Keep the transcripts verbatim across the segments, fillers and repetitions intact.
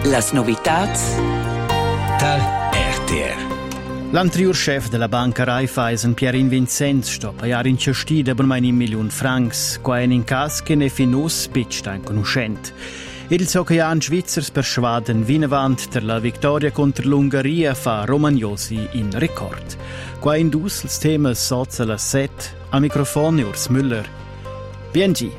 Las novitats tal R T R. L'anterior chef della banca Raiffeisen, Pierin Vincenz, sto pagare in cestida per mai un milione francs, qua in cas che ne finus pitch in conoscent. Il Socchean Svizzers per Schwaden vinavant per la vittoria contro l'Ungheria fa Romagnosi in record. Qua in dus il tema sozza la set, al microfono Urs Müller. B N G.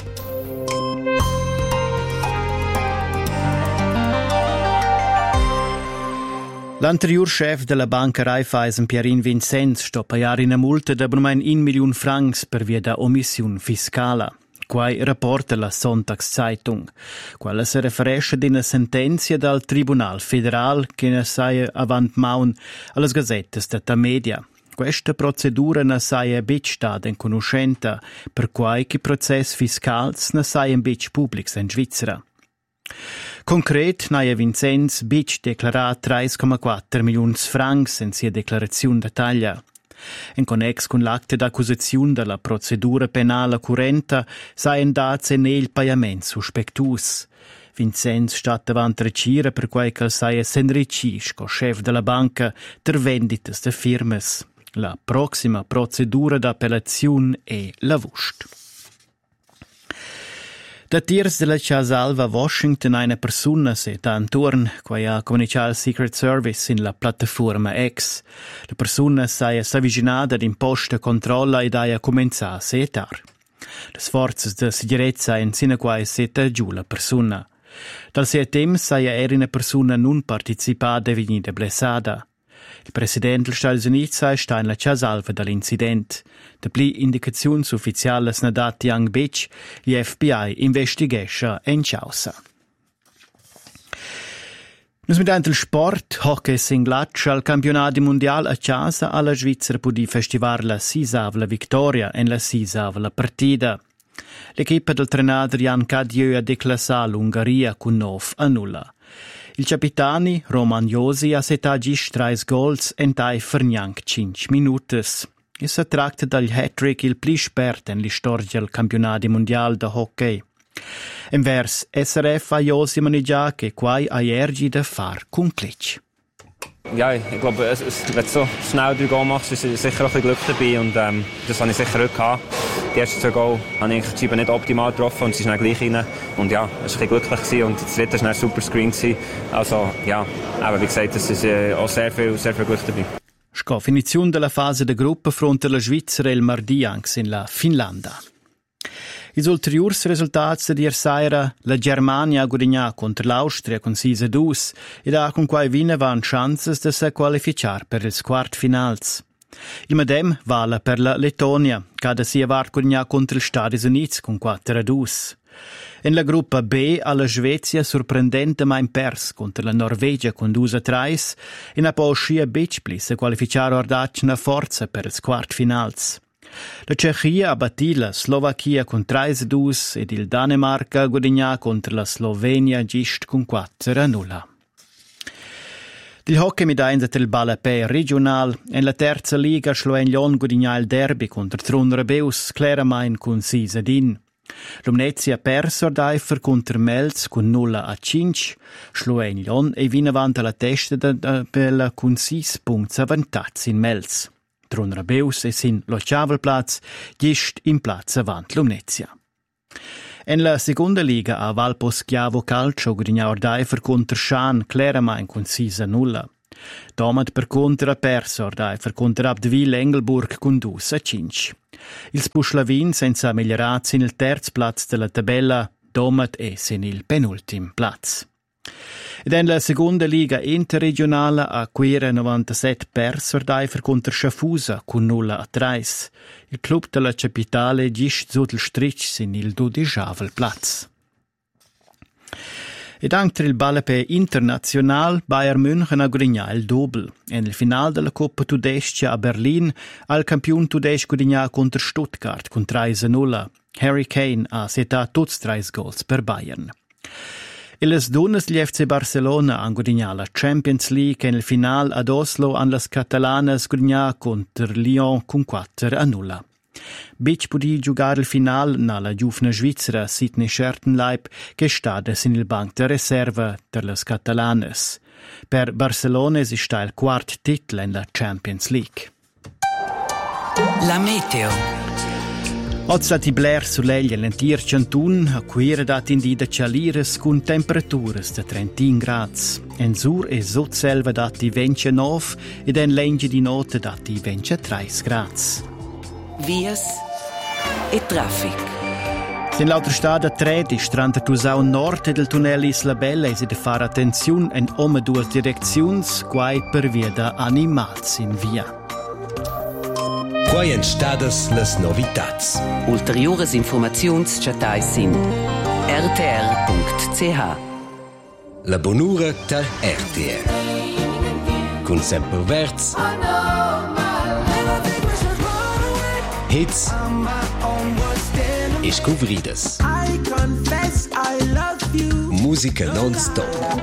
L'anterior chef della banca Raiffeisen, Pierin Vincenz, sto pagare una multa da ormai un milione francs per via da omissione fiscale. Quai rapporta la Sonntagszeitung. Quella si riferisce ad una sentenza dal Tribunal Federal che ne saia avant maun alle gazzette della media. Questa procedura ne saia bic stata in conoscenza, per quai che process fiscals ne saia bic publics in Svizzera. Concret, naia Vincenz bic declarat tre virgola quattro milioni francs in sia declarazione de taglia. In connex con l'acte d'accusazione della procedura penale currenta, saien dats en il pagament suspectus. Vincenz stat davant recire per quai che saia s'enricisce co chef della banca ter venditas de firmes. La prossima procedura d'appellazione è la vust. Da tiers della Casa Alva Washington una persona si è intorno che ha comunicato al Secret Service in la piattaforma X. La persona si è avvicinata ad imposta controlla ed ha cominciato a setar. Le forze di sicurezza insieme a cui si è giù la persona. Dal suo tempo si è una persona non partecipata e venuta blessata. Il presidente degli Stati Uniti sta in la Casa Alva dall'incidente. Da pli indicazioni ufficiali sono date anche bic, gli F B I investigesce in causa. Nus mediante il sport, hockey singlatsch al campionato mondiale a casa alla Svizzera pudi festivar la sisavla vittoria en la sisavla partita. L'equipa del trenato Jan Cadieu ha declassato l'Ungheria con nove a nulla. Il capitani Romagnosi ha setato tre gols in dai fernianc cinque minuti. E si tratta del hat-trick il più esperto nella storia del campionato mondiale di hockey. Invers S R F ha Josi maneggiato che quai ha ergi da far con Klitsch. Ja, ich glaube, es, es, wenn du so schnell drei Goal machst, ist sicher auch ein bisschen Glück dabei und ähm, das habe ich sicher heute gehabt. Die ersten zwei Goal habe ich die Scheibe nicht optimal getroffen und sie ist dann gleich rein. Und ja, es war ein bisschen glücklich gewesen und das dritte war dann super Screen gewesen. Also ja, aber wie gesagt, es ist äh, auch sehr viel, sehr viel Glück dabei. Sco finizione della fase de gruppo fronte alla Svizzera e il martedì anche in la Finlandia. Ils ulteriors risultati di ieri la Germania ha guadagnato contro l'Austria con sei a due ed ha con quai vine van chances di se qualificare per il quartfinals. Il medem vale per la Lettonia, che ha si avar guadagnato contro gli Stati Uniti con quattro a due. In la gruppa B alla Svezia sorprendentemente pers contro la Norvegia con due a tre e ha poi uscito Beachpli se qualificare ordaccia una forza per il quartfinals. La Cechia ha battuto la Slovacchia con tre a due ed il Danimarca ha guadagnato contro la Slovenia gist con quattro a nulla. Del hockey medaglias del Balapè regional in la terza liga Schloen-Lyon guadagnato il derby contro Trun-Rebeus Claramain con sei a uno. Lumnezia perso d'Eifer contro Melz con nulla a cinque, Schloen-Lyon e vine avanti alla testa da Bella con sei punti avvantati in Melz. Trun-Rebeus e sin l'ottavelplatz, gist in platz avanti Lumnezia. In la seconda liga a Valposchiavo Calcio guadagnò d'Eifer contro Schaan Claramain con sei a nulla. Domat per contro ha perso d'Eifer contro Abdwil Engelburg con due a cinque. Il Spuschlavin senza migliorarsi nel terzo platz della tabella, Domat è sin il penultimo platz. Ed in la seconda liga interregionale a Quera novantasette perso d'Eifer contro Schaffhausen con nulla a tre. Il club della capitale gist su del Strich sin il dodicesimo platz. Ed anche il Balapè internazionale Bayern München ha guadagnato il doppel. Nel finale della Coppa Tudesca a Berlin al campione tudesco guadagnato contro Stuttgart con tre a nulla. Harry Kane ha setato tutti tre gols per Bayern. E le donne degli F C Barcelona hanno guadagnato la Champions League nel finale ad Oslo hanno le catalanes guadagnato contro Lyon con quattro a nulla. Bitch pudi giocare il final nella giovane svizzera Sydney Schertenleib, che sta in il banc de reserva per le catalanes. Per Barcellona si sta il quarto titolo nella Champions League. La meteo. Oggi stati Blair sull'eglia l'entir Cantun, a cui era dato in dita cialires con temperature di trentuno gradi. En sur e sotselva dati ventinove ed en lengi di notte dati ventitré gradi. Vias e traffic. In l'autostrada tre di stranda Tusau Nord del tunnel Isla Bella e si de fare attenzione in ome due direzioni, quai per via da animals in via. Quai en stadas las novitats. Ulteriores informaziuns chatai sin r t r punct c h. La bonura ta R T R. Con sempre verz. Hits e scovridas. Musica non-stop.